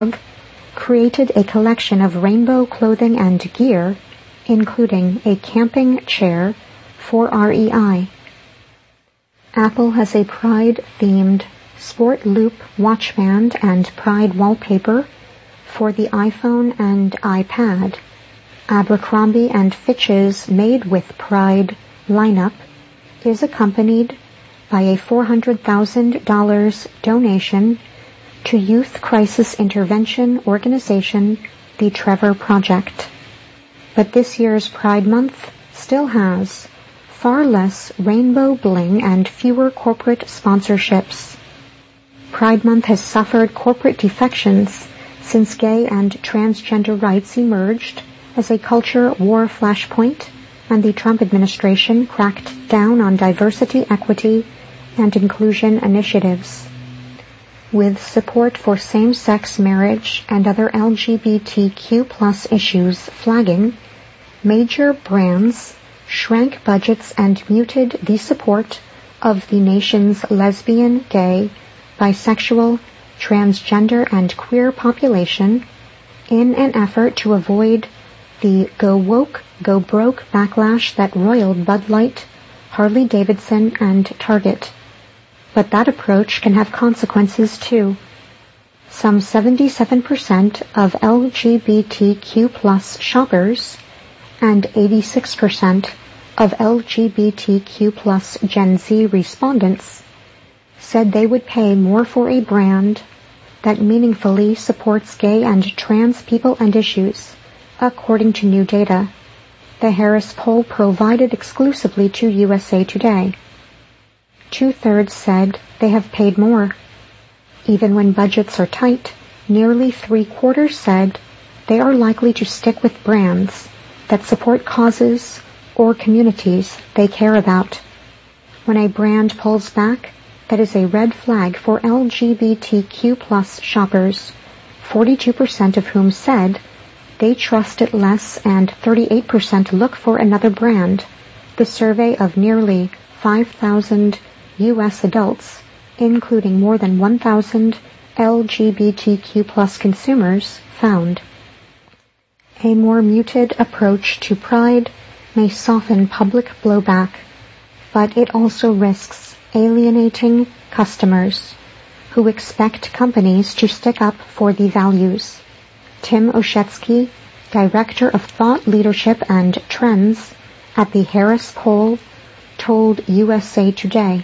created a collection of rainbow clothing and gear, including a camping chair for REI. Apple has a Pride-themed Sport Loop watch band and Pride wallpaper for the iPhone and iPad. Abercrombie & Fitch's Made with Pride lineup is accompanied by a $400,000 donation to youth crisis intervention organization, the Trevor Project. But this year's Pride Month still has far less rainbow bling and fewer corporate sponsorships. Pride Month has suffered corporate defections since gay and transgender rights emerged as a culture war flashpoint and the Trump administration cracked down on diversity, equity, and inclusion initiatives. With support for same-sex marriage and other LGBTQ+ issues flagging, major brands shrank budgets and muted the support of the nation's lesbian, gay, bisexual, transgender, and queer population in an effort to avoid the go woke, go broke backlash that roiled Bud Light, Harley-Davidson, and Target. But that approach can have consequences too. Some 77% of LGBTQ+ shoppers and 86% of LGBTQ+ Gen Z respondents said they would pay more for a brand that meaningfully supports gay and trans people and issues, according to new data. The Harris poll provided exclusively to USA Today. 2/3 said they have paid more. Even when budgets are tight, nearly 3/4 said they are likely to stick with brands that support causes or communities they care about. When a brand pulls back, that is a red flag for LGBTQ+ shoppers, 42% of whom said they trust it less and 38% look for another brand. The survey of nearly 5,000 U.S. adults, including more than 1,000 LGBTQ+ consumers, found. A more muted approach to Pride may soften public blowback, but it also risks alienating customers who expect companies to stick up for the values. Tim Oshetsky, Director of Thought Leadership and Trends at the Harris Poll, told USA Today,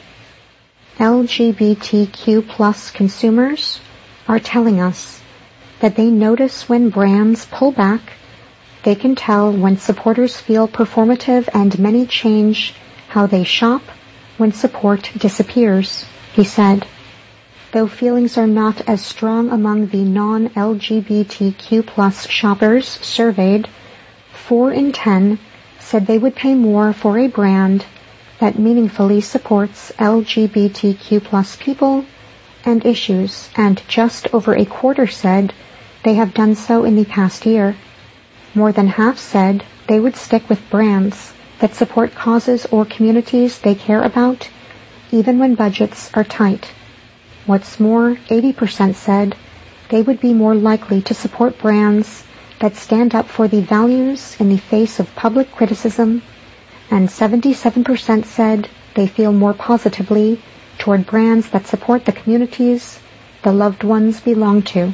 LGBTQ+ consumers are telling us that they notice when brands pull back. They can tell when supporters feel performative, and many change how they shop when support disappears, he said. Though feelings are not as strong among the non-LGBTQ+ shoppers surveyed, 4 in 10 said they would pay more for a brand that meaningfully supports LGBTQ+ people and issues, and just over 1/4 said they have done so in the past year. More than half said they would stick with brands that support causes or communities they care about, even when budgets are tight. What's more, 80% said they would be more likely to support brands that stand up for the values in the face of public criticism, and 77% said they feel more positively toward brands that support the communities the loved ones belong to.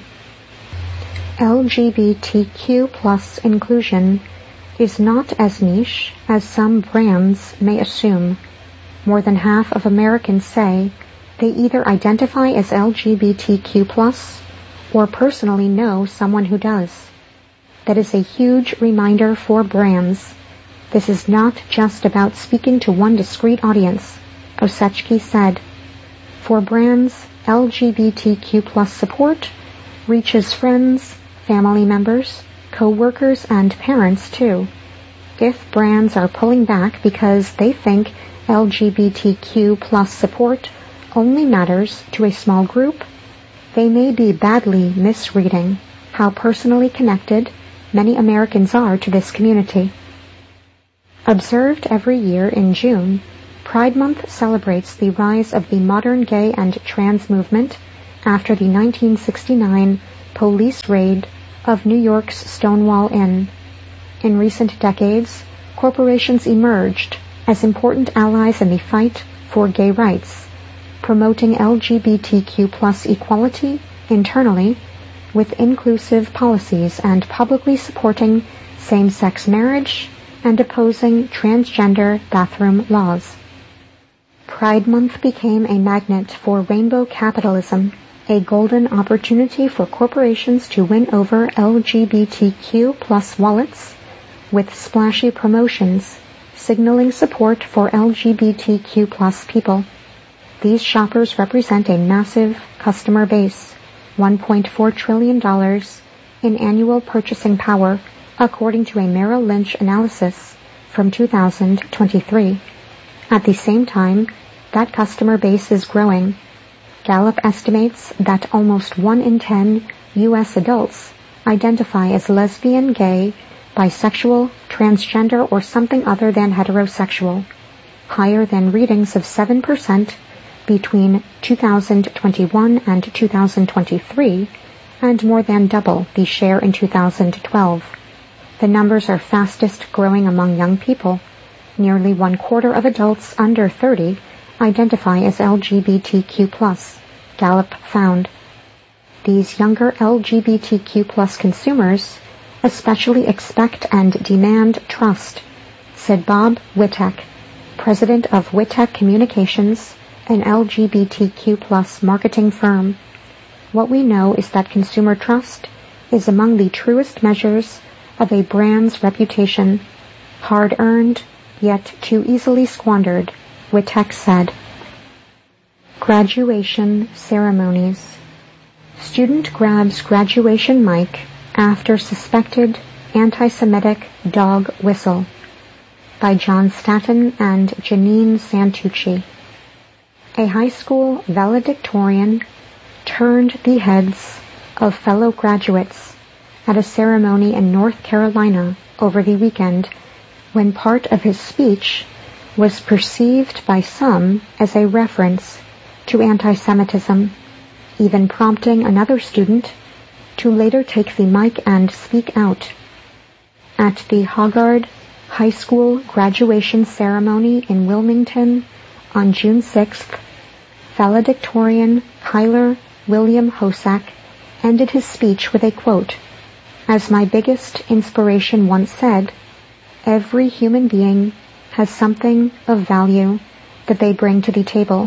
LGBTQ+ inclusion is not as niche as some brands may assume. More than half of Americans say they either identify as LGBTQ+ or personally know someone who does. That is a huge reminder for brands. This is not just about speaking to one discrete audience, Oshetsky said. For brands, LGBTQ+ support reaches friends, family members, co-workers, and parents too. If brands are pulling back because they think LGBTQ+ support only matters to a small group, they may be badly misreading how personally connected many Americans are to this community. Observed every year in June, Pride Month celebrates the rise of the modern gay and trans movement after the 1969 police raid of New York's Stonewall Inn. In recent decades, corporations emerged as important allies in the fight for gay rights, promoting LGBTQ+ equality internally with inclusive policies and publicly supporting same-sex marriage and opposing transgender bathroom laws. Pride Month became a magnet for rainbow capitalism, a golden opportunity for corporations to win over LGBTQ+ wallets with splashy promotions signaling support for LGBTQ+ people. These shoppers represent a massive customer base, $1.4 trillion in annual purchasing power, according to a Merrill Lynch analysis from 2023. At the same time, that customer base is growing. Gallup estimates that almost 1 in 10 U.S. adults identify as lesbian, gay, bisexual, transgender, or something other than heterosexual, higher than readings of 7% between 2021 and 2023, and more than double the share in 2012. The numbers are fastest growing among young people. Nearly 1/4 of adults under 30 identify as LGBTQ+, Gallup found. These younger LGBTQ+ consumers especially expect and demand trust, said Bob Witek, president of Witek Communications, an LGBTQ+ marketing firm. What we know is that consumer trust is among the truest measures of a brand's reputation, hard-earned, yet too easily squandered, Witek said. Graduation ceremonies. Student grabs graduation mic after suspected anti-Semitic dog whistle, by John Staton and Janine Santucci. A high school valedictorian turned the heads of fellow graduates at a ceremony in North Carolina over the weekend when part of his speech was perceived by some as a reference to anti-Semitism, even prompting another student to later take the mic and speak out. At the Hoggard High School graduation ceremony in Wilmington on June 6th, valedictorian Kyler William Hosack ended his speech with a quote. As my biggest inspiration once said, every human being has something of value that they bring to the table.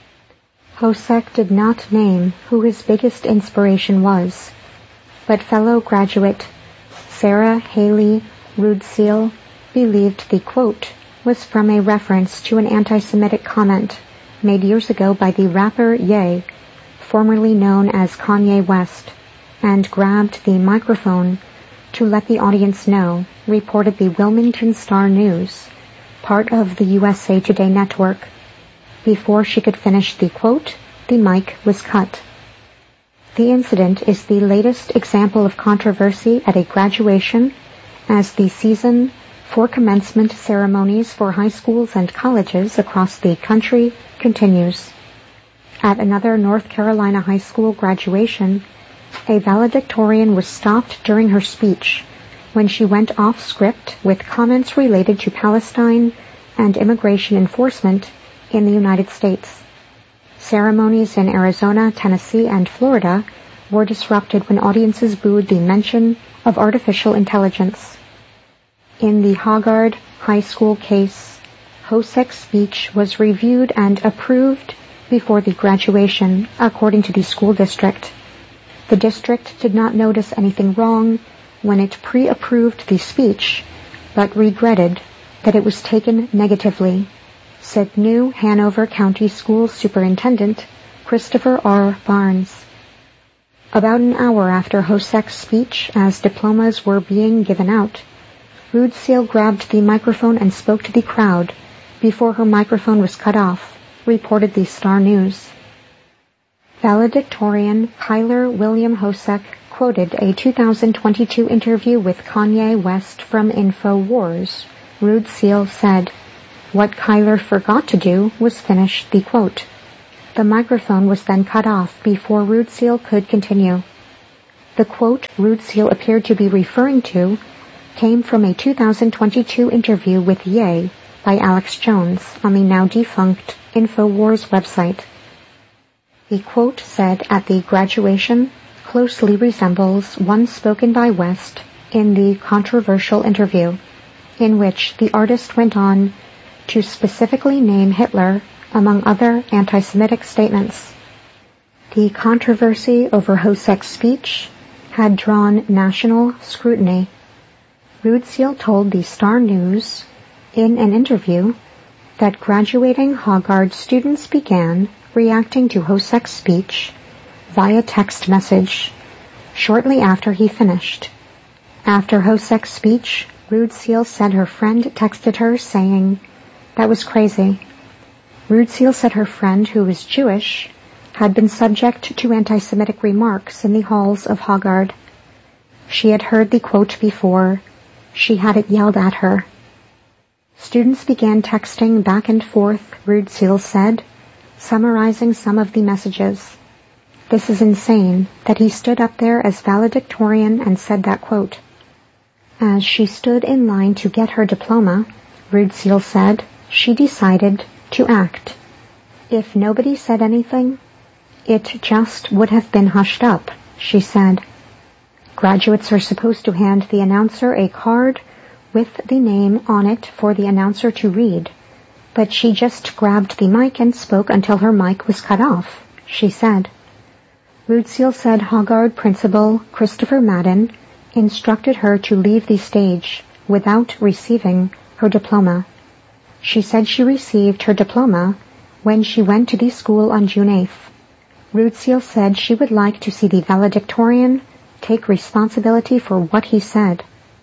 Hosack did not name who his biggest inspiration was, but fellow graduate Sarah Haley Rudsiel believed the quote was from a reference to an anti-Semitic comment made years ago by the rapper Ye, formerly known as Kanye West, and grabbed the microphone to let the audience know, reported the Wilmington Star-News, part of the USA Today network. Before she could finish the quote, the mic was cut. The incident is the latest example of controversy at a graduation as the season for commencement ceremonies for high schools and colleges across the country continues. At another North Carolina high school graduation, a valedictorian was stopped during her speech when she went off script with comments related to Palestine and immigration enforcement in the United States. Ceremonies in Arizona, Tennessee, and Florida were disrupted when audiences booed the mention of artificial intelligence. In the Hoggard High School case, Hosack's speech was reviewed and approved before the graduation, according to the school district. The district did not notice anything wrong when it pre-approved the speech, but regretted that it was taken negatively, said new Hanover County School Superintendent Christopher R. Barnes. About an hour after Hosack's speech, as diplomas were being given out, Rudsiel grabbed the microphone and spoke to the crowd before her microphone was cut off, reported the Star-News. Valedictorian Kyler William Hosack quoted a 2022 interview with Kanye West from InfoWars. Rudsiel said, "What Kyler forgot to do was finish the quote." The microphone was then cut off before Rudsiel could continue. The quote Ruud Seal appeared to be referring to came from a 2022 interview with Ye by Alex Jones on the now-defunct InfoWars website. The quote said at the graduation closely resembles one spoken by West in the controversial interview, in which the artist went on to specifically name Hitler among other anti-Semitic statements. The controversy over Hosek's speech had drawn national scrutiny. Ruud Seal told the Star News in an interview that graduating Hoggard students began reacting to Hosek's speech via text message shortly after he finished. After Hosek's speech, Ruud Seal said her friend texted her saying, "That was crazy." Ruud Seal said her friend, who was Jewish, had been subject to anti-Semitic remarks in the halls of Hoggard. She had heard the quote before. She had it yelled at her. Students began texting back and forth, Ruud Seal said, summarizing some of the messages. This is insane that he stood up there as valedictorian and said that quote. As she stood in line to get her diploma, Ruud Seal said, she decided to act. If nobody said anything, it just would have been hushed up, she said. Graduates are supposed to hand the announcer a card with the name on it for the announcer to read, but she just grabbed the mic and spoke until her mic was cut off, she said. Ruud Seal said Hoggard principal Christopher Madden instructed her to leave the stage without receiving her diploma. She said she received her diploma when she went to the school on June 8th. Ruud Seal said she would like to see the valedictorian take responsibility for what he said.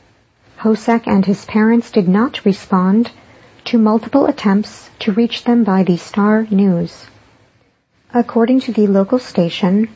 Hosek and his parents did not respond to multiple attempts to reach them by the Star News. According to the local station,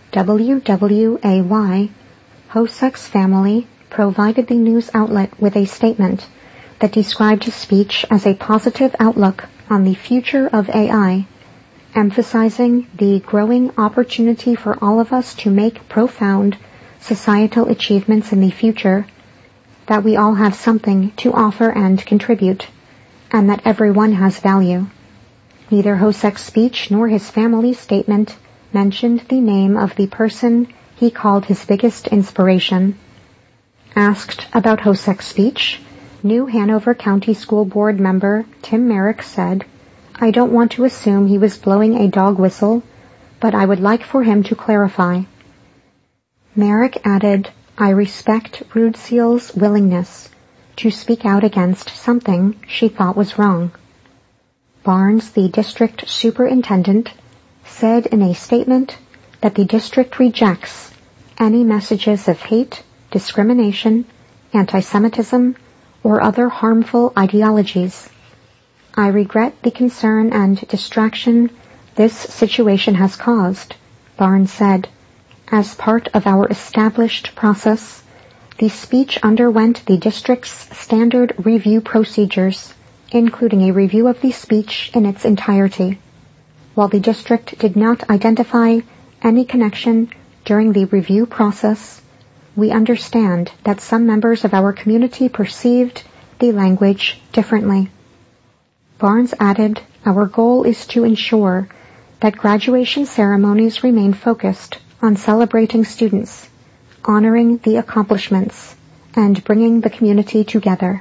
WWAY, Hosek's family provided the news outlet with a statement that described his speech as a positive outlook on the future of AI, emphasizing the growing opportunity for all of us to make profound societal achievements in the future, that we all have something to offer and contribute, and that everyone has value. Neither Hosek's speech nor his family's statement mentioned the name of the person he called his biggest inspiration. Asked about Hosek's speech, new Hanover County School Board member Tim Merrick said, "I don't want to assume he was blowing a dog whistle, but I would like for him to clarify." Merrick added, "I respect Ruud Seal's willingness to speak out against something she thought was wrong." Barnes, the district superintendent, said in a statement that the district rejects any messages of hate, discrimination, anti-Semitism, or other harmful ideologies. "I regret the concern and distraction this situation has caused," Barnes said. "As part of our established process, the speech underwent the district's standard review procedures, including a review of the speech in its entirety. While the district did not identify any connection during the review process, we understand that some members of our community perceived the language differently." Barnes added, "Our goal is to ensure that graduation ceremonies remain focused on celebrating students, honoring the accomplishments, and bringing the community together."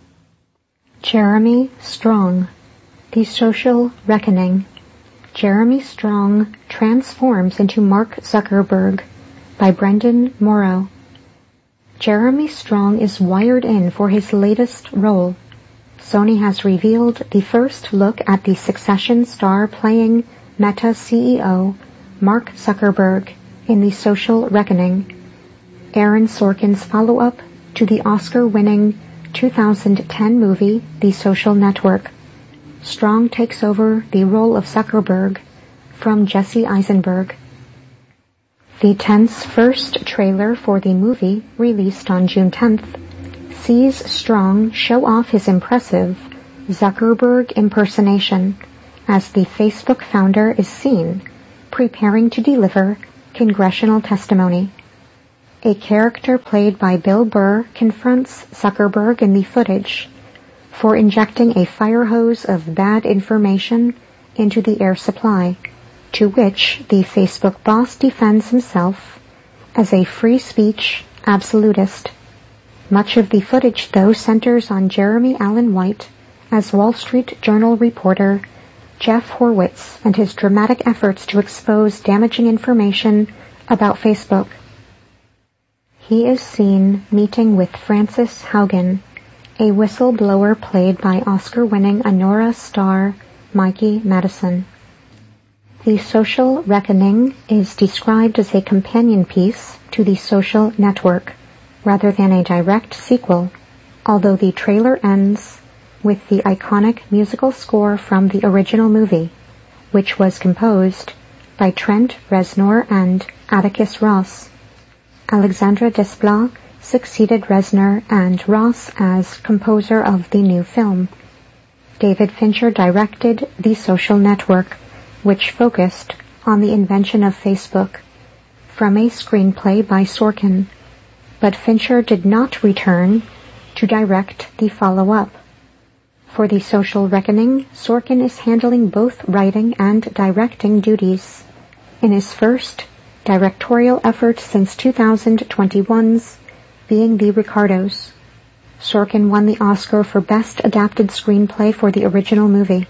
Jeremy Strong, The Social Reckoning. Jeremy Strong Transforms into Mark Zuckerberg by Brendan Morrow. Jeremy Strong is wired in for his latest role. Sony has revealed the first look at the Succession star playing Meta CEO Mark Zuckerberg in The Social Reckoning, Aaron Sorkin's follow-up to the Oscar-winning 2010 movie The Social Network. Strong takes over the role of Zuckerberg from Jesse Eisenberg. The tense first trailer for the movie, released on June 10th, sees Strong show off his impressive Zuckerberg impersonation as the Facebook founder is seen preparing to deliver congressional testimony. a character played by Bill Burr confronts Zuckerberg in the footage for injecting a fire hose of bad information into the air supply, to which the Facebook boss defends himself as a free speech absolutist. Much of the footage, though, centers on Jeremy Allen White as Wall Street Journal reporter Jeff Horwitz and his dramatic efforts to expose damaging information about Facebook. He is seen meeting with Frances Haugen, a whistleblower played by Oscar-winning Anora star Mikey Madison. The Social Reckoning is described as a companion piece to The Social Network, rather than a direct sequel, although the trailer ends with the iconic musical score from the original movie, which was composed by Trent Reznor and Atticus Ross. Alexandra Desplat succeeded Reznor and Ross as composer of the new film. David Fincher directed The Social Network, which focused on the invention of Facebook, from a screenplay by Sorkin, but Fincher did not return to direct the follow-up. For The Social Reckoning, Sorkin is handling both writing and directing duties. In his first directorial effort since 2021's being The Ricardos, Sorkin won the Oscar for Best Adapted Screenplay for the original movie.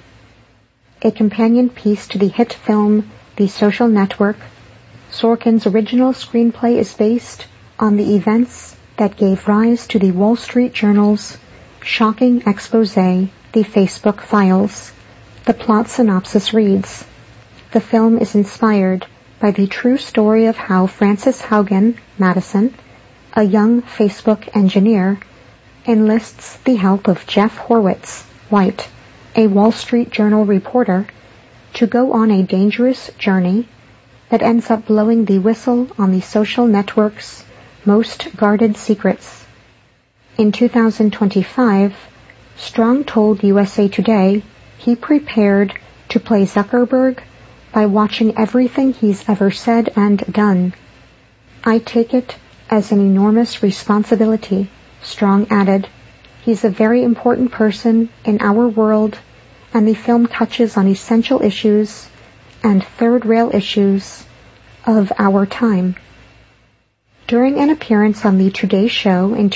A companion piece to the hit film The Social Network, Sorkin's original screenplay is based on the events that gave rise to the Wall Street Journal's shocking expose, The Facebook Files. The plot synopsis reads, the film is inspired by the true story of how Frances Haugen Madison, a young Facebook engineer, enlists the help of Jeff Horwitz White, a Wall Street Journal reporter, to go on a dangerous journey that ends up blowing the whistle on the social network's most guarded secrets. In 2025, Strong told USA Today he prepared to play Zuckerberg by watching everything he's ever said and done. I take it as an enormous responsibility, Strong added. He's a very important person in our world, and the film touches on essential issues and third-rail issues of our time. During an appearance on the Today Show in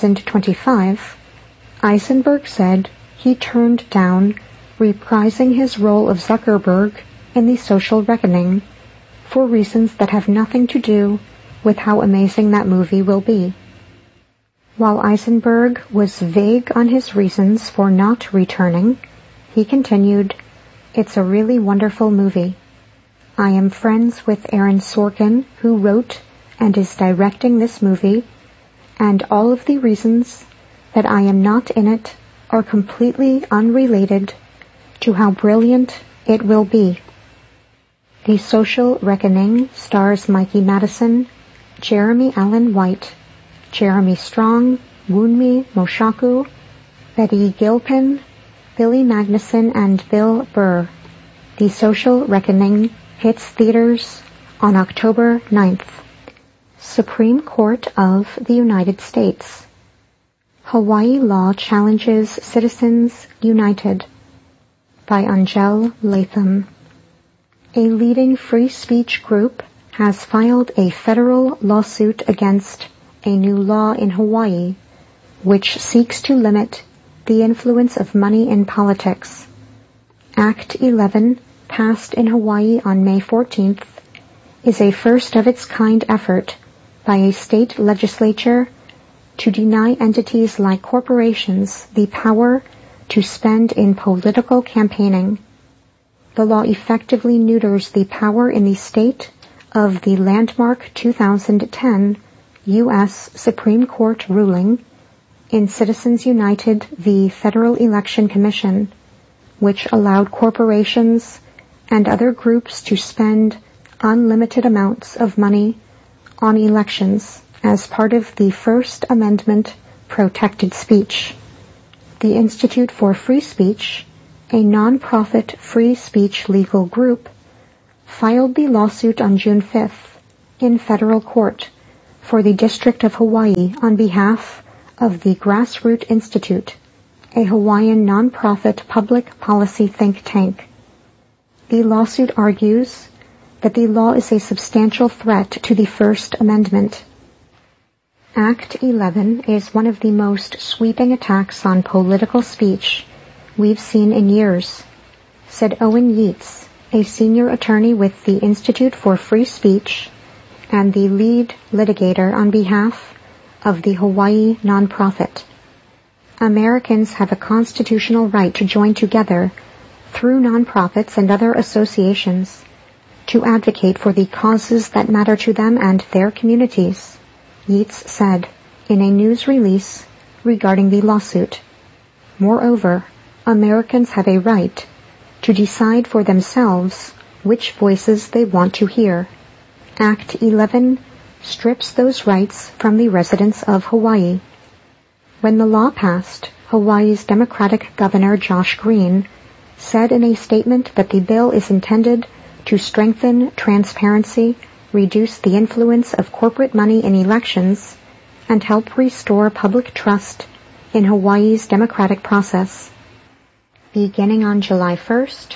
2025, Eisenberg said he turned down reprising his role of Zuckerberg in The Social Reckoning for reasons that have nothing to do with how amazing that movie will be. While Eisenberg was vague on his reasons for not returning, he continued, "It's a really wonderful movie. I am friends with Aaron Sorkin, who wrote and is directing this movie, and all of the reasons that I am not in it are completely unrelated to how brilliant it will be." The Social Reckoning stars Mikey Madison, Jeremy Allen White, Jeremy Strong, Wunmi Mosaku, Betty Gilpin, Billy Magnuson, and Bill Burr. The Social Reckoning hits theaters on October 9th. Supreme Court of the United States. Hawaii Law Challenges Citizens United by Angel Latham. A leading free speech group has filed a federal lawsuit against a new law in Hawaii which seeks to limit the influence of money in politics. Act 11, passed in Hawaii on May 14th, is a first-of-its-kind effort by a state legislature to deny entities like corporations the power to spend in political campaigning. The law effectively neuters the power in the state of the landmark 2010 U.S. Supreme Court ruling in Citizens United v. Federal Election Commission, which allowed corporations and other groups to spend unlimited amounts of money on elections as part of the First Amendment protected speech. The Institute for Free Speech, a non-profit free speech legal group, filed the lawsuit on June 5th in federal court for the District of Hawaii on behalf of the Grassroot Institute, a Hawaiian nonprofit public policy think tank. The lawsuit argues that the law is a substantial threat to the First Amendment. Act 11 is one of the most sweeping attacks on political speech we've seen in years, said Owen Yeats, a senior attorney with the Institute for Free Speech and the lead litigator on behalf of the Hawaii nonprofit. Americans have a constitutional right to join together through nonprofits and other associations to advocate for the causes that matter to them and their communities, Yeats said in a news release regarding the lawsuit. Moreover, Americans have a right to decide for themselves which voices they want to hear. Act 11 strips those rights from the residents of Hawaii. When the law passed, Hawaii's Democratic Governor Josh Green said in a statement that the bill is intended to strengthen transparency, reduce the influence of corporate money in elections, and help restore public trust in Hawaii's democratic process. Beginning on July 1st,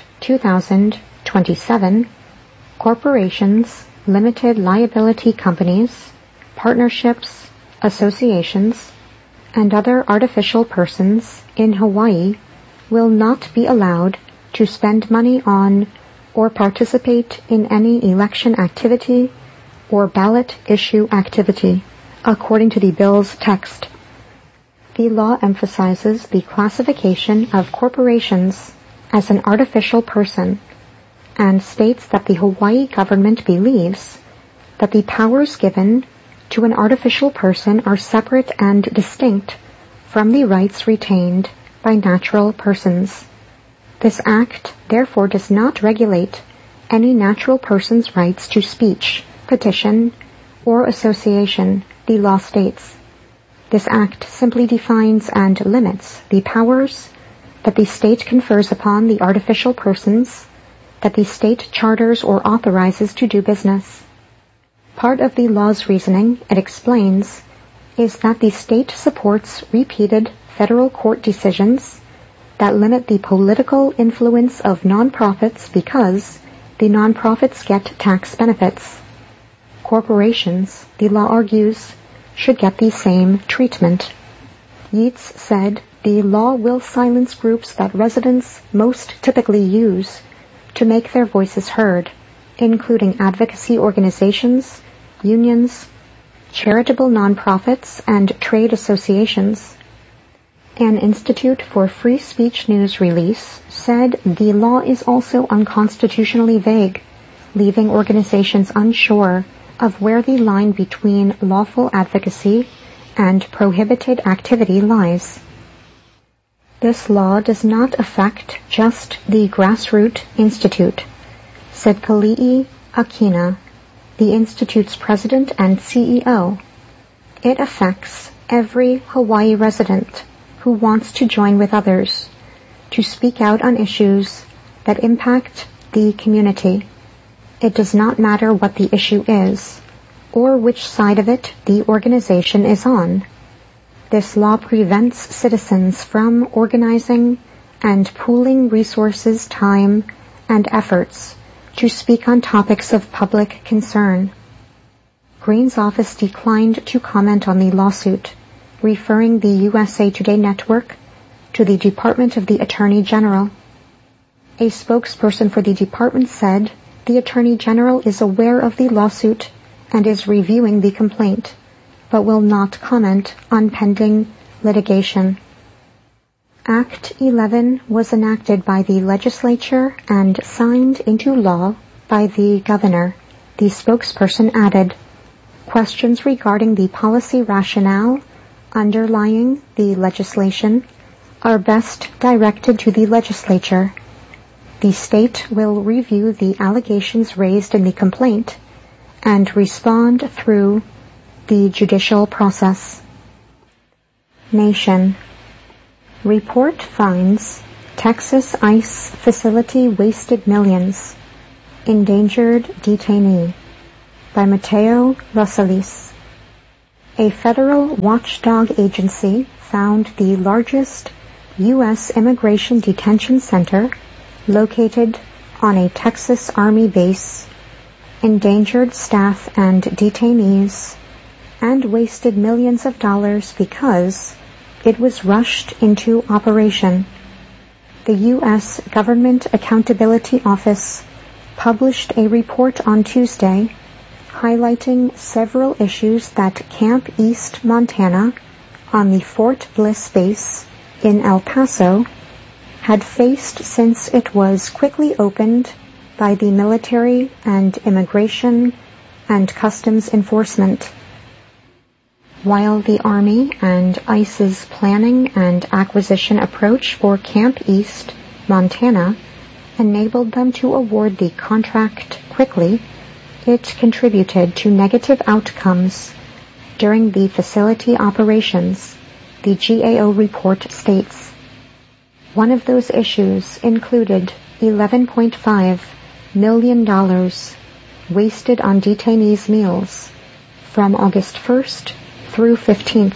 2027, corporations, limited liability companies, partnerships, associations, and other artificial persons in Hawaii will not be allowed to spend money on or participate in any election activity or ballot issue activity, according to the bill's text. The law emphasizes the classification of corporations as an artificial person and states that the Hawaii government believes that the powers given to an artificial person are separate and distinct from the rights retained by natural persons. This act, therefore, does not regulate any natural person's rights to speech, petition, or association, the law states. This act simply defines and limits the powers that the state confers upon the artificial persons that the state charters or authorizes to do business. Part of the law's reasoning, it explains, is that the state supports repeated federal court decisions that limit the political influence of nonprofits because the nonprofits get tax benefits. Corporations, the law argues, should get the same treatment. Yeats said the law will silence groups that residents most typically use to make their voices heard, including advocacy organizations, unions, charitable nonprofits, and trade associations. An Institute for Free Speech news release said the law is also unconstitutionally vague, leaving organizations unsure of where the line between lawful advocacy and prohibited activity lies. This law does not affect just the Grassroot Institute, said Kali'i Akina, the Institute's president and CEO. It affects every Hawaii resident who wants to join with others to speak out on issues that impact the community. It does not matter what the issue is or which side of it the organization is on. This law prevents citizens from organizing and pooling resources, time, and efforts to speak on topics of public concern. Green's office declined to comment on the lawsuit, referring the USA Today network to the Department of the Attorney General. A spokesperson for the department said the Attorney General is aware of the lawsuit and is reviewing the complaint, but will not comment on pending litigation. Act 11 was enacted by the legislature and signed into law by the governor, the spokesperson added. Questions regarding the policy rationale underlying the legislation are best directed to the legislature. The state will review the allegations raised in the complaint and respond through the judicial process. Nation. Report finds Texas ICE facility wasted millions. Endangered detainee by Mateo Rosales. a federal watchdog agency found the largest U.S. immigration detention center located on a Texas Army base, endangered staff and detainees, and wasted millions of dollars because it was rushed into operation. The U.S. Government Accountability Office published a report on Tuesday highlighting several issues that Camp East Montana on the Fort Bliss base in El Paso had faced since it was quickly opened by the military and immigration and customs enforcement. While the Army and ICE's planning and acquisition approach for Camp East Montana enabled them to award the contract quickly, it contributed to negative outcomes during the facility operations, the GAO report states. One of those issues included $11.5 million wasted on detainees' meals from August 1st through 15th,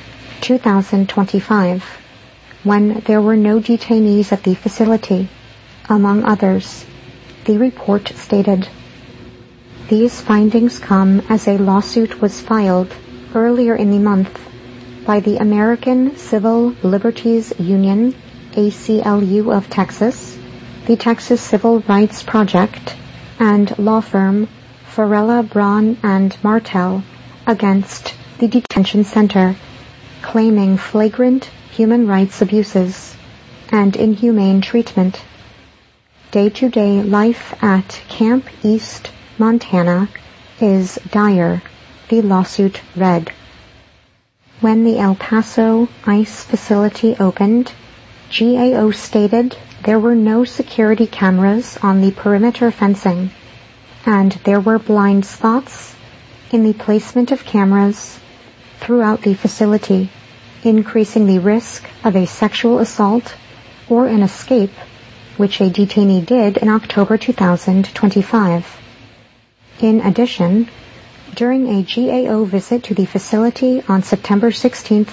2025, when there were no detainees at the facility, among others, the report stated. These findings come as a lawsuit was filed earlier in the month by the American Civil Liberties Union, ACLU of Texas, the Texas Civil Rights Project, and law firm Farella, Braun and Martel against the detention center, claiming flagrant human rights abuses and inhumane treatment. Day-to-day life at Camp East Montana is dire, the lawsuit read. When the El Paso ICE facility opened, GAO stated there were no security cameras on the perimeter fencing, and there were blind spots in the placement of cameras throughout the facility, increasing the risk of a sexual assault or an escape, which a detainee did in October 2025. In addition, during a GAO visit to the facility on September 16,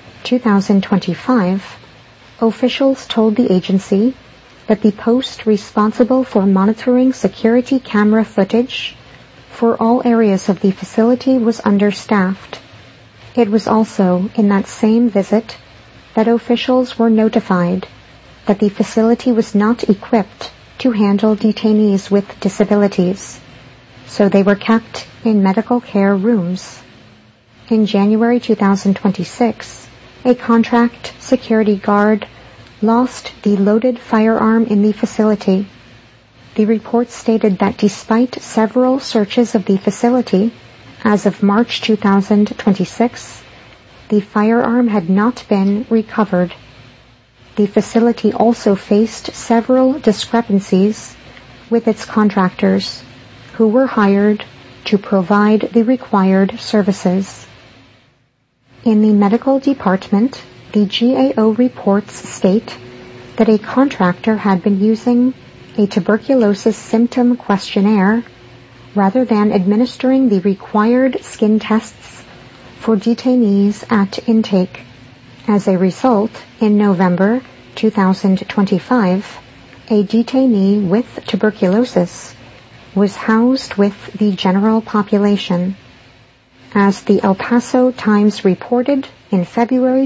2025, officials told the agency that the post responsible for monitoring security camera footage for all areas of the facility was understaffed. It was also in that same visit that officials were notified that the facility was not equipped to handle detainees with disabilities, so they were kept in medical care rooms. In January 2026, a contract security guard lost the loaded firearm in the facility. The report stated that despite several searches of the facility, as of March 2026, the firearm had not been recovered. The facility also faced several discrepancies with its contractors, who were hired to provide the required services. In the medical department, the GAO reports state that a contractor had been using a tuberculosis symptom questionnaire rather than administering the required skin tests for detainees at intake. As a result, in November 2025, a detainee with tuberculosis was housed with the general population. As the El Paso Times reported in February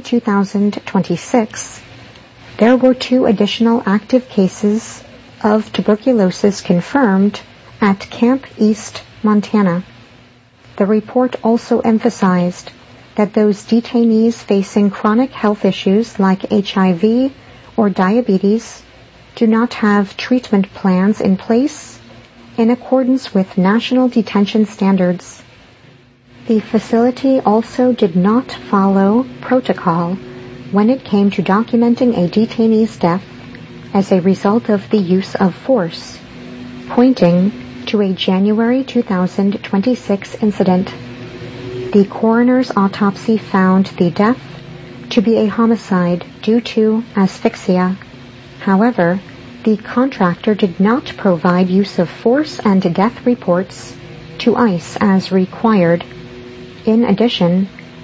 2026, there were 2 additional active cases of tuberculosis confirmed at Camp East Montana. The report also emphasized that those detainees facing chronic health issues like HIV or diabetes do not have treatment plans in place in accordance with national detention standards. The facility also did not follow protocol when it came to documenting a detainee's death as a result of the use of force, pointing to a January 2026 incident. The coroner's autopsy found the death to be a homicide due to asphyxia. However, the contractor did not provide use of force and death reports to ICE as required. In addition,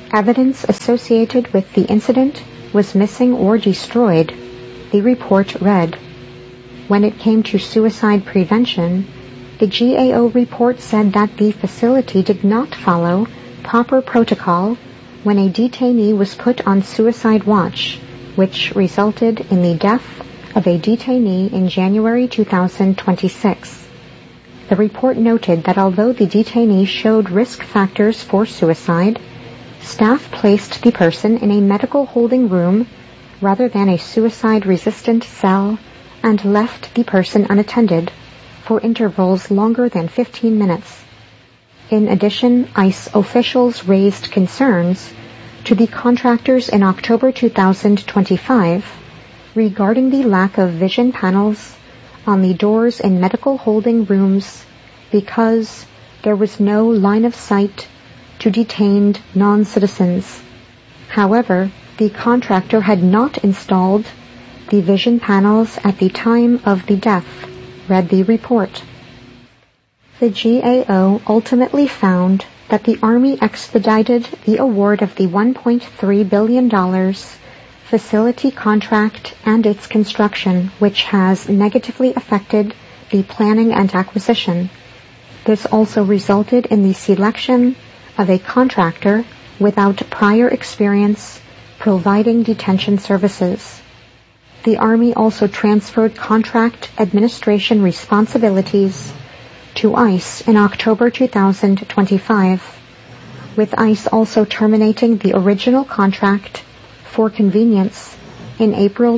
evidence associated with the incident was missing or destroyed, the report read. When it came to suicide prevention, the GAO report said that the facility did not follow proper protocol when a detainee was put on suicide watch, which resulted in the death of a detainee in January 2026. The report noted that although the detainee showed risk factors for suicide, staff placed the person in a medical holding room rather than a suicide-resistant cell and left the person unattended for intervals longer than 15 minutes. In addition, ICE officials raised concerns to the contractors in October 2025 regarding the lack of vision panels on the doors in medical holding rooms because there was no line of sight to detained non-citizens. However, the contractor had not installed the vision panels at the time of the death, read the report. The GAO ultimately found that the Army expedited the award of the $1.3 billion facility contract and its construction, which has negatively affected the planning and acquisition. This also resulted in the selection of a contractor without prior experience providing detention services. The Army also transferred contract administration responsibilities to ICE in October 2025, with ICE also terminating the original contract for convenience in April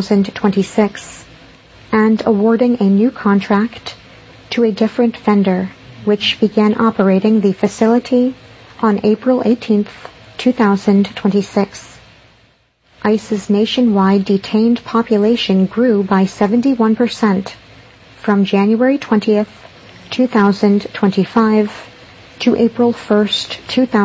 2026 and awarding a new contract to a different vendor, which began operating the facility on April 18, 2026. ICE's nationwide detained population grew by 71% from January 20th, 2025 to April 1st,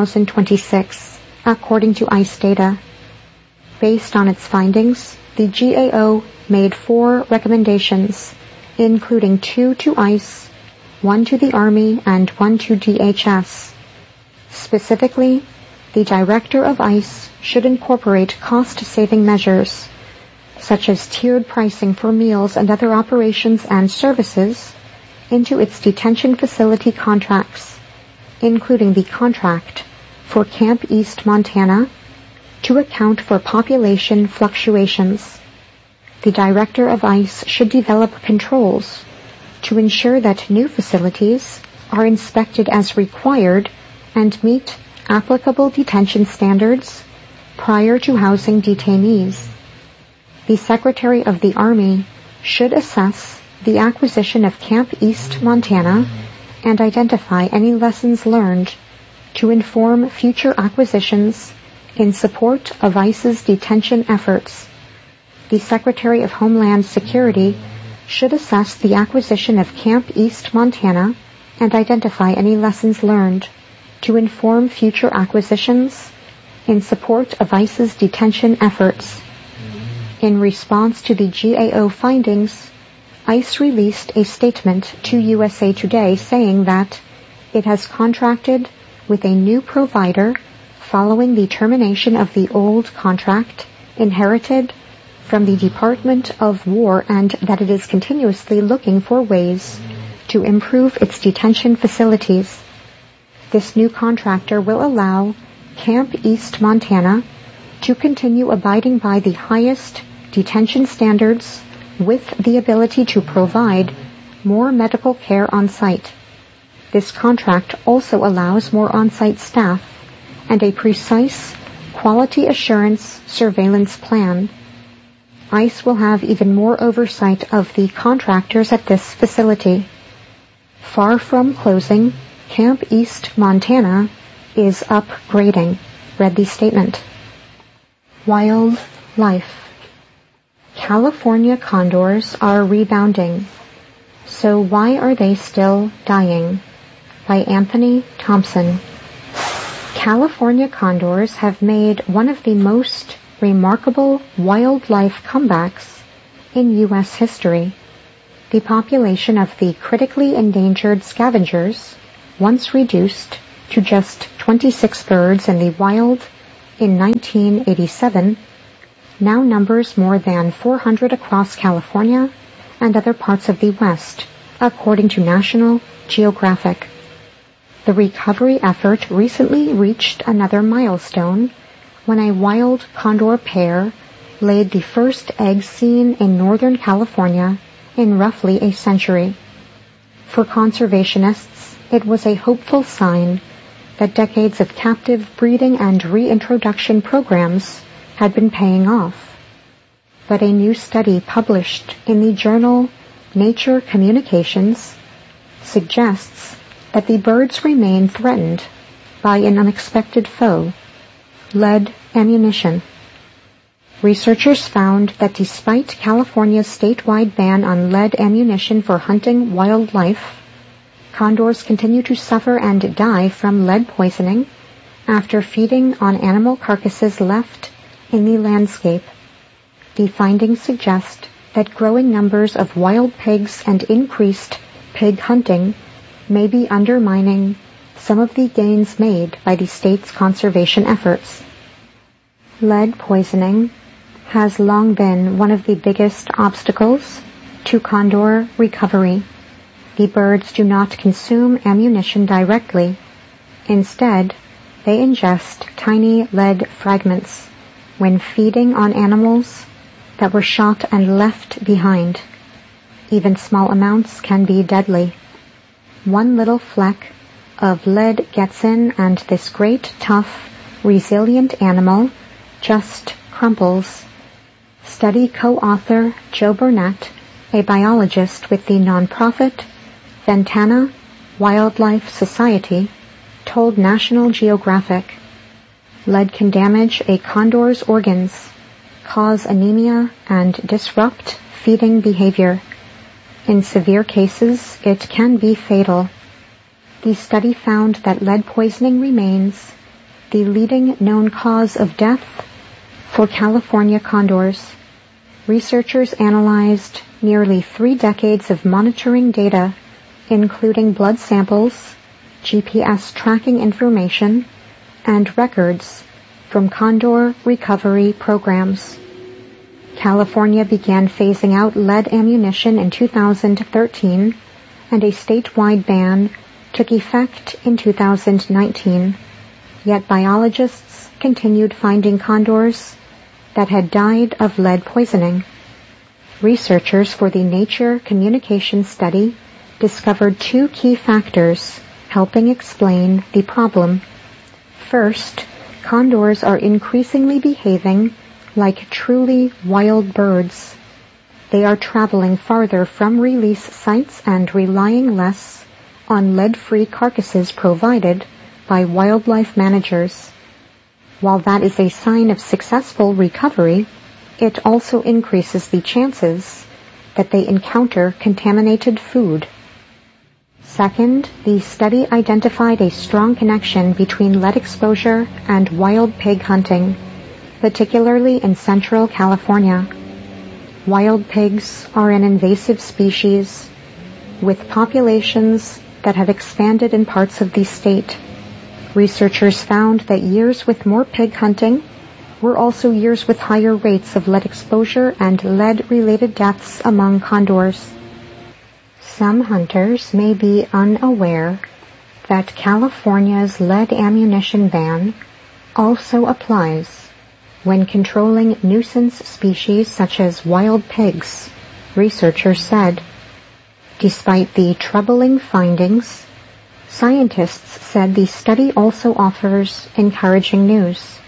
2026, according to ICE data. Based on its findings, the GAO made 4 recommendations, including 2 to ICE, 1 to the Army, and 1 to DHS. Specifically, the Director of ICE should incorporate cost-saving measures, such as tiered pricing for meals and other operations and services, into its detention facility contracts, including the contract for Camp East Montana, to account for population fluctuations. The Director of ICE should develop controls to ensure that new facilities are inspected as required and meet applicable detention standards prior to housing detainees. The Secretary of the Army should assess the acquisition of Camp East Montana and identify any lessons learned to inform future acquisitions in support of ICE's detention efforts. The Secretary of Homeland Security should assess the acquisition of Camp East Montana and identify any lessons learned to inform future acquisitions in support of ICE's detention efforts. In response to the GAO findings, ICE released a statement to USA Today saying that it has contracted with a new provider following the termination of the old contract inherited from the Department of War and that it is continuously looking for ways to improve its detention facilities. This new contractor will allow Camp East Montana to continue abiding by the highest detention standards with the ability to provide more medical care on site. This contract also allows more on-site staff and a precise quality assurance surveillance plan. ICE will have even more oversight of the contractors at this facility. Far from closing, Camp East Montana is upgrading, read the statement. Wildlife. California condors are rebounding. So why are they still dying? By Anthony Thompson. California condors have made one of the most remarkable wildlife comebacks in U.S. history. The population of the critically endangered scavengers, once reduced to just 26 birds in the wild in 1987 now numbers more than 400 across California and other parts of the West, according to National Geographic. The recovery effort recently reached another milestone when a wild condor pair laid the first egg seen in Northern California in roughly a century. For conservationists, it was a hopeful sign that decades of captive breeding and reintroduction programs had been paying off. But a new study published in the journal Nature Communications suggests that the birds remain threatened by an unexpected foe, lead ammunition. Researchers found that despite California's statewide ban on lead ammunition for hunting wildlife, condors continue to suffer and die from lead poisoning after feeding on animal carcasses left in the landscape. The findings suggest that growing numbers of wild pigs and increased pig hunting may be undermining some of the gains made by the state's conservation efforts. Lead poisoning has long been one of the biggest obstacles to condor recovery. The birds do not consume ammunition directly. Instead, they ingest tiny lead fragments when feeding on animals that were shot and left behind. Even small amounts can be deadly. One little fleck of lead gets in and this great, tough, resilient animal just crumples. Study co-author Joe Burnett, a biologist with the nonprofit Ventana Wildlife Society, told National Geographic, lead can damage a condor's organs, cause anemia, and disrupt feeding behavior. In severe cases, it can be fatal. The study found that lead poisoning remains the leading known cause of death for California condors. Researchers analyzed nearly 3 decades of monitoring data, including blood samples, GPS tracking information, and records from condor recovery programs. California began phasing out lead ammunition in 2013, and a statewide ban took effect in 2019. Yet biologists continued finding condors that had died of lead poisoning. Researchers for the Nature Communications study discovered 2 key factors helping explain the problem. First, condors are increasingly behaving like truly wild birds. They are traveling farther from release sites and relying less on lead-free carcasses provided by wildlife managers. While that is a sign of successful recovery, it also increases the chances that they encounter contaminated food. Second, the study identified a strong connection between lead exposure and wild pig hunting, particularly in Central California. Wild pigs are an invasive species with populations that have expanded in parts of the state. Researchers found that years with more pig hunting were also years with higher rates of lead exposure and lead-related deaths among condors. Some hunters may be unaware that California's lead ammunition ban also applies when controlling nuisance species such as wild pigs, researchers said. Despite the troubling findings, scientists said the study also offers encouraging news.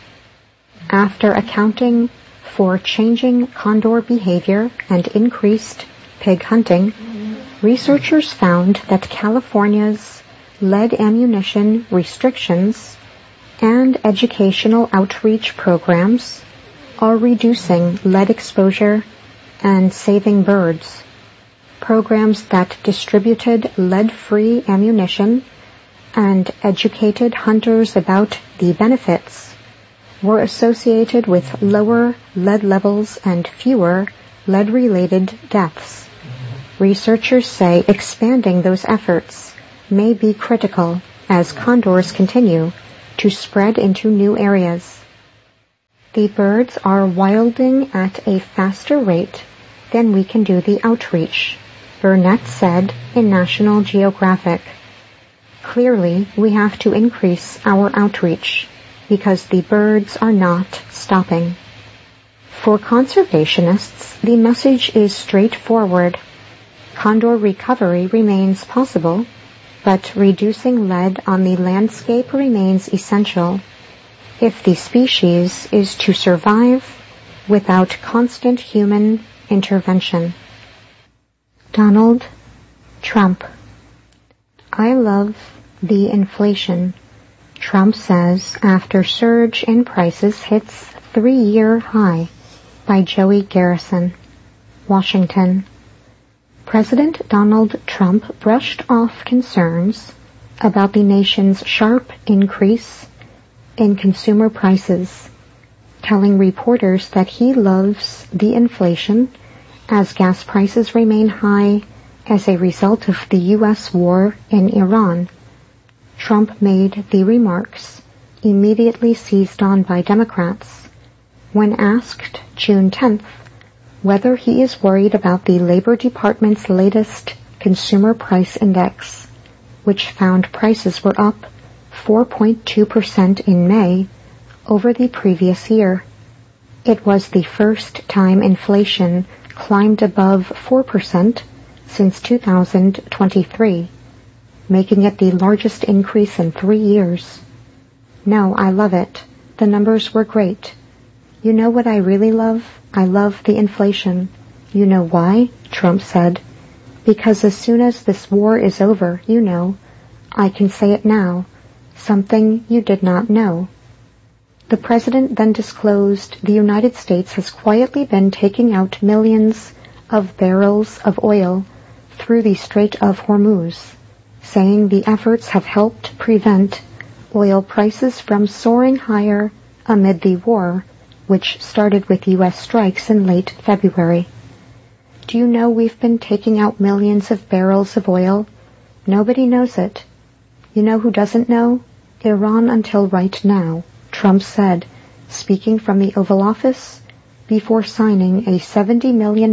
After accounting for changing condor behavior and increased pig hunting, researchers found that California's lead ammunition restrictions and educational outreach programs are reducing lead exposure and saving birds. Programs that distributed lead-free ammunition and educated hunters about the benefits were associated with lower lead levels and fewer lead-related deaths. Researchers say expanding those efforts may be critical as condors continue to spread into new areas. The birds are wilding at a faster rate than we can do the outreach, Burnett said in National Geographic. Clearly, we have to increase our outreach because the birds are not stopping. For conservationists, the message is straightforward. Condor recovery remains possible, but reducing lead on the landscape remains essential if the species is to survive without constant human intervention. Donald Trump. I love the inflation, Trump says after surge in prices hits 3-year high by Joey Garrison, Washington. President Donald Trump brushed off concerns about the nation's sharp increase in consumer prices, telling reporters that he loves the inflation as gas prices remain high as a result of the U.S. war in Iran. Trump made the remarks, immediately seized on by Democrats, when asked June 10th whether he is worried about the Labor Department's latest Consumer Price Index, which found prices were up 4.2% in May over the previous year. It was the first time inflation climbed above 4% since 2023, making it the largest increase in 3 years. No, I love it. The numbers were great. You know what I really love? I love the inflation. You know why? Trump said. Because as soon as this war is over, I can say it now, something you did not know. The president then disclosed the United States has quietly been taking out millions of barrels of oil through the Strait of Hormuz, saying the efforts have helped prevent oil prices from soaring higher amid the war, which started with U.S. strikes in late February. Do you know we've been taking out millions of barrels of oil? Nobody knows it. You know who doesn't know? Iran until right now, Trump said, speaking from the Oval Office before signing a $70 million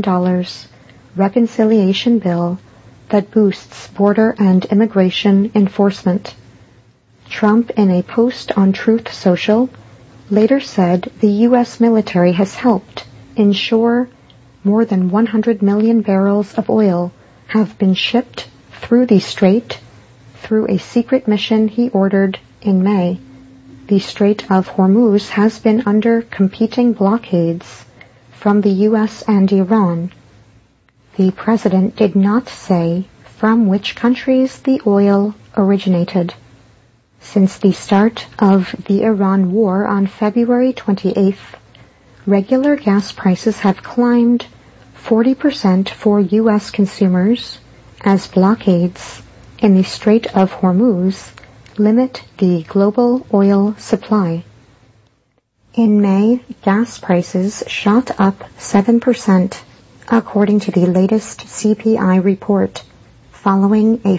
reconciliation bill that boosts border and immigration enforcement. Trump, in a post on Truth Social, later said the U.S. military has helped ensure more than 100 million barrels of oil have been shipped through the strait through a secret mission he ordered in May. The Strait of Hormuz has been under competing blockades from the U.S. and Iran. The president did not say from which countries the oil originated. Since the start of the Iran war on February 28th, regular gas prices have climbed 40% for U.S. consumers as blockades in the Strait of Hormuz limit the global oil supply. In May, gas prices shot up 7%, according to the latest CPI report, following a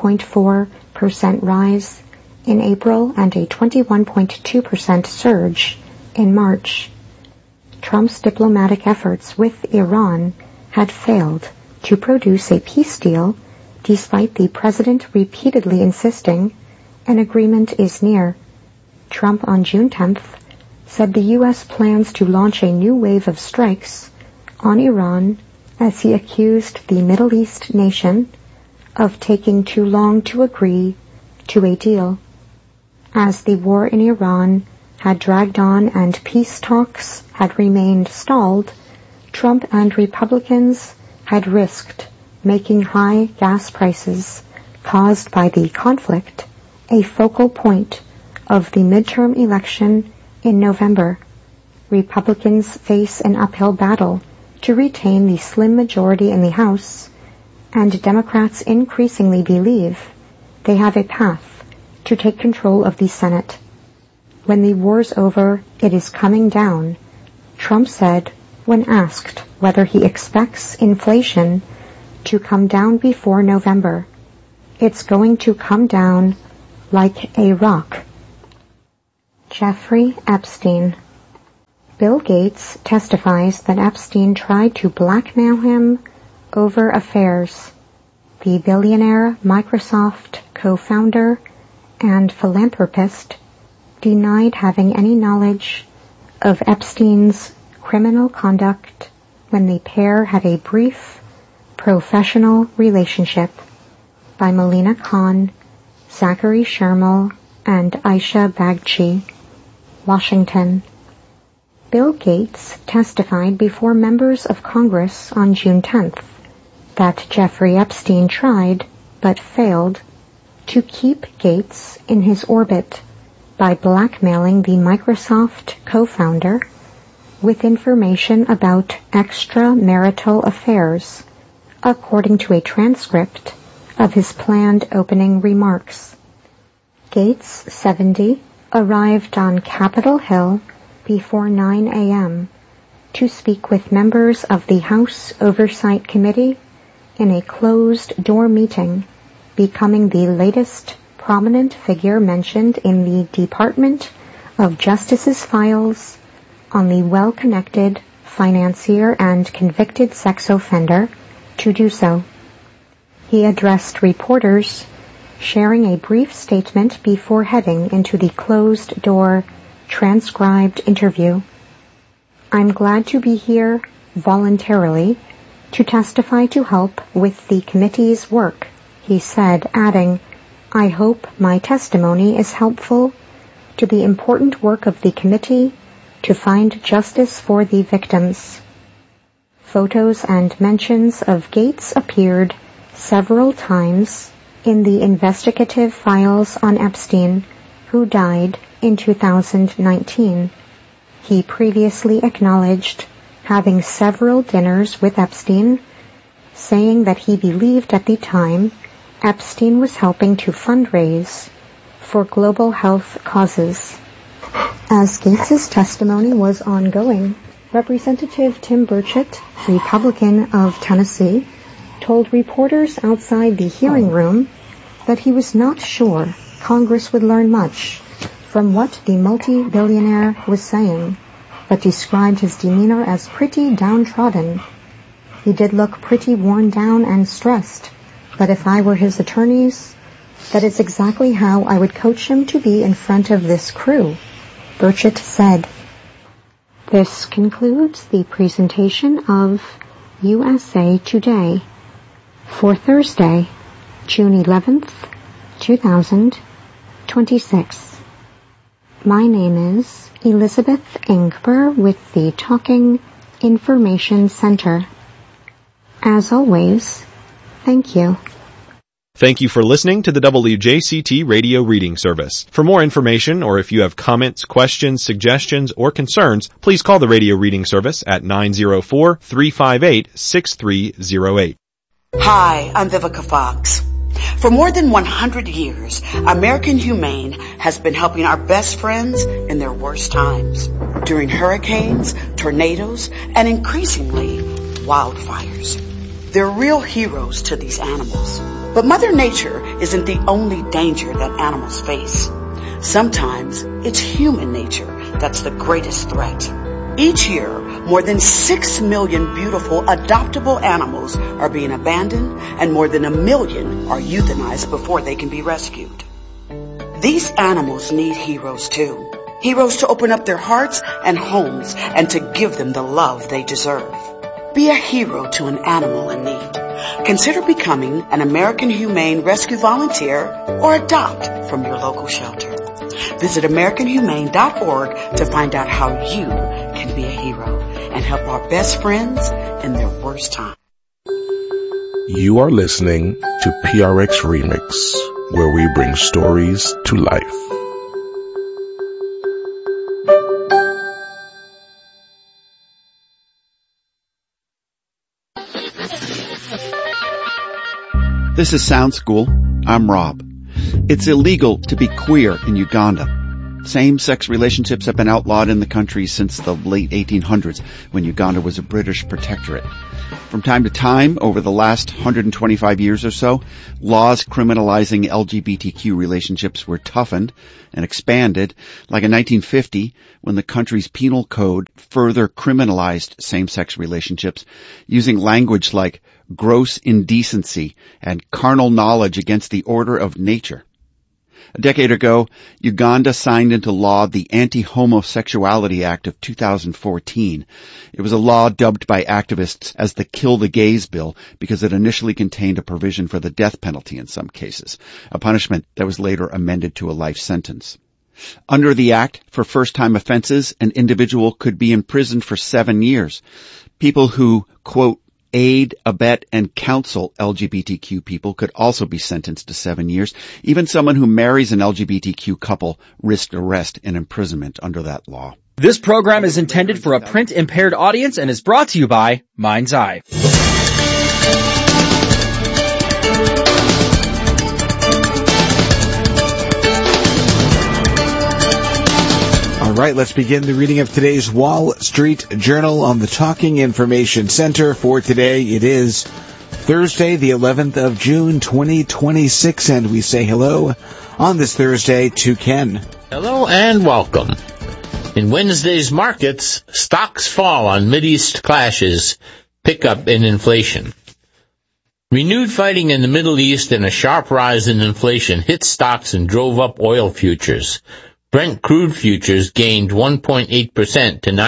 5.4% rise in April and a 21.2% surge in March. Trump's diplomatic efforts with Iran had failed to produce a peace deal, despite the president repeatedly insisting an agreement is near. Trump on June 10th said the U.S. plans to launch a new wave of strikes on Iran as he accused the Middle East nation of taking too long to agree to a deal. As the war in Iran had dragged on and peace talks had remained stalled, Trump and Republicans had risked making high gas prices caused by the conflict a focal point of the midterm election in November. Republicans face an uphill battle to retain the slim majority in the House, and Democrats increasingly believe they have a path to take control of the Senate. When the war's over, it is coming down, Trump said when asked whether he expects inflation to come down before November. It's going to come down like a rock. Jeffrey Epstein. Bill Gates testifies that Epstein tried to blackmail him over affairs. The billionaire Microsoft co-founder and philanthropist denied having any knowledge of Epstein's criminal conduct when the pair had a brief professional relationship, by Melina Khan, Zachary Shermel, and Aisha Bagchi, Washington. Bill Gates testified before members of Congress on June 10th that Jeffrey Epstein tried, but failed, to keep Gates in his orbit by blackmailing the Microsoft co-founder with information about extramarital affairs, according to a transcript of his planned opening remarks. Gates, 70, arrived on Capitol Hill before 9 a.m. to speak with members of the House Oversight Committee in a closed-door meeting, becoming the latest prominent figure mentioned in the Department of Justice's files on the well-connected financier and convicted sex offender to do so. He addressed reporters, sharing a brief statement before heading into the closed-door, transcribed interview. "I'm glad to be here voluntarily to testify to help with the committee's work," he said, adding, "I hope my testimony is helpful to the important work of the committee to find justice for the victims." Photos and mentions of Gates appeared several times in the investigative files on Epstein, who died in 2019. He previously acknowledged having several dinners with Epstein, saying that he believed at the time Epstein was helping to fundraise for global health causes. As Gates's testimony was ongoing, Representative Tim Burchett, Republican of Tennessee, told reporters outside the hearing room that he was not sure Congress would learn much from what the multi-billionaire was saying, but described his demeanor as pretty downtrodden. "He did look pretty worn down and stressed, but if I were his attorneys, that is exactly how I would coach him to be in front of this crew," Burchett said. This concludes the presentation of USA Today for Thursday, June 11th, 2026. My name is Elizabeth Ingber with the Talking Information Center. As always, thank you. Thank you for listening to the WJCT Radio Reading Service. For more information, or if you have comments, questions, suggestions, or concerns, please call the Radio Reading Service at 904-358-6308. Hi, I'm Vivica Fox. For more than 100 years, American Humane has been helping our best friends in their worst times, during hurricanes, tornadoes, and increasingly, wildfires. They're real heroes to these animals. But Mother Nature isn't the only danger that animals face. Sometimes it's human nature that's the greatest threat. Each year, more than 6 million beautiful adoptable animals are being abandoned, and more than 1 million are euthanized before they can be rescued. These animals need heroes too. Heroes to open up their hearts and homes and to give them the love they deserve. Be a hero to an animal in need. Consider becoming an American Humane Rescue Volunteer or adopt from your local shelter. Visit AmericanHumane.org to find out how you can be a hero and help our best friends in their worst time. You are listening to PRX Remix, where we bring stories to life. This is Sound School. I'm Rob. It's illegal to be queer in Uganda. Same-sex relationships have been outlawed in the country since the late 1800s, when Uganda was a British protectorate. From time to time, over the last 125 years or so, laws criminalizing LGBTQ relationships were toughened and expanded, like in 1950, when the country's penal code further criminalized same-sex relationships, using language like gross indecency and carnal knowledge against the order of nature. A decade ago, Uganda signed into law the Anti-Homosexuality Act of 2014. It was a law dubbed by activists as the Kill the Gays Bill because it initially contained a provision for the death penalty in some cases, a punishment that was later amended to a life sentence. Under the act, for first-time offenses, an individual could be imprisoned for 7 years. People who, quote, aid, abet, and counsel LGBTQ people could also be sentenced to 7 years. Even someone who marries an LGBTQ couple risked arrest and imprisonment under that law. This program is intended for a print-impaired audience and is brought to you by Mind's Eye. All right, let's begin the reading of today's Wall Street Journal on the Talking Information Center. For today, it is Thursday, the 11th of June, 2026, and we say hello on this Thursday to Ken. Hello and welcome. In Wednesday's markets, stocks fall on Mideast clashes, pick up in inflation. Renewed fighting in the Middle East and a sharp rise in inflation hit stocks and drove up oil futures. Brent crude futures gained 1.8% to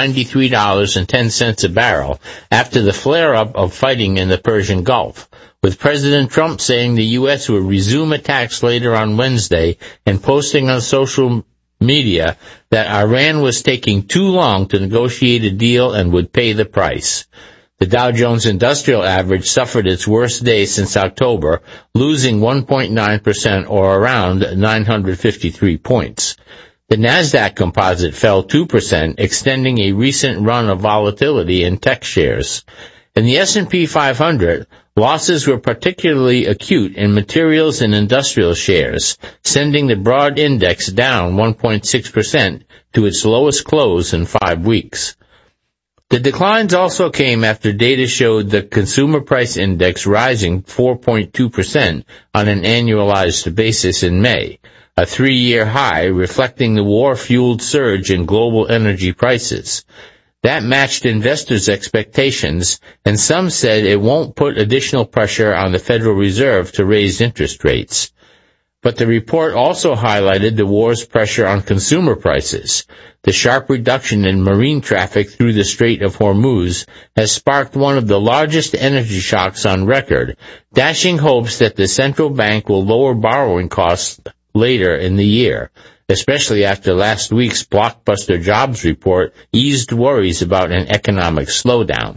$93.10 a barrel after the flare-up of fighting in the Persian Gulf, with President Trump saying the U.S. will resume attacks later on Wednesday and posting on social media that Iran was taking too long to negotiate a deal and would pay the price. The Dow Jones Industrial Average suffered its worst day since October, losing 1.9% or around 953 points. The Nasdaq Composite fell 2%, extending a recent run of volatility in tech shares. In the S&P 500, losses were particularly acute in materials and industrial shares, sending the broad index down 1.6% to its lowest close in 5 weeks. The declines also came after data showed the Consumer Price Index rising 4.2% on an annualized basis in May, a 3-year high reflecting the war-fueled surge in global energy prices. That matched investors' expectations, and some said it won't put additional pressure on the Federal Reserve to raise interest rates. But the report also highlighted the war's pressure on consumer prices. The sharp reduction in marine traffic through the Strait of Hormuz has sparked one of the largest energy shocks on record, dashing hopes that the central bank will lower borrowing costs later in the year, especially after last week's blockbuster jobs report eased worries about an economic slowdown.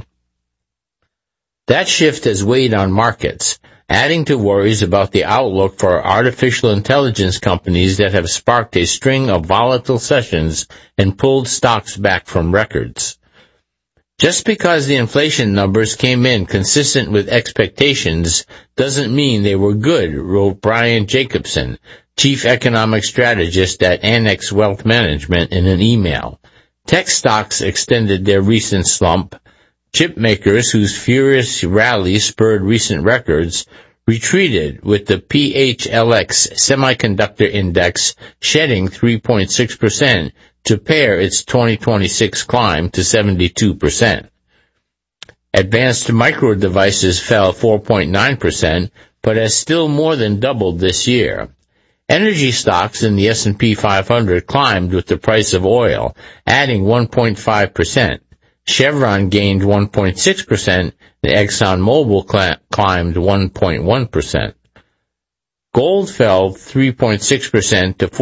That shift has weighed on markets, adding to worries about the outlook for artificial intelligence companies that have sparked a string of volatile sessions and pulled stocks back from records. Just because the inflation numbers came in consistent with expectations doesn't mean they were good, wrote Brian Jacobson, chief economic strategist at Annex Wealth Management, in an email. Tech stocks extended their recent slump. Chip makers, whose furious rally spurred recent records, retreated, with the PHLX semiconductor index shedding 3.6% to pair its 2026 climb to 72%. Advanced micro devices fell 4.9%, but has still more than doubled this year. Energy stocks in the S&P 500 climbed with the price of oil, adding 1.5%. Chevron gained 1.6%, and ExxonMobil climbed 1.1%. Gold fell 3.6% to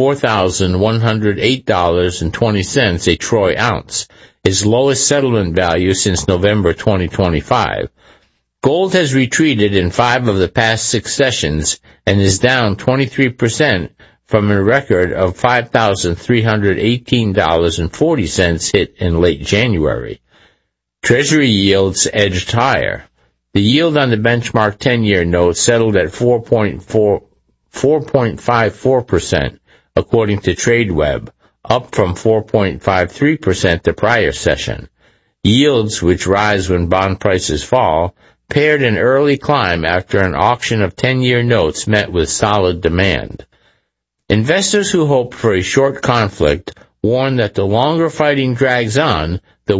$4,108.20 a troy ounce, its lowest settlement value since November 2025. Gold has retreated in 5 of the past 6 sessions and is down 23% from a record of $5,318.40 hit in late January. Treasury yields edged higher. The yield on the benchmark 10-year note settled at 4.54%, according to TradeWeb, up from 4.53% the prior session. Yields, which rise when bond prices fall, paired an early climb after an auction of 10-year notes met with solid demand. Investors who hoped for a short conflict warn that the longer fighting drags on, the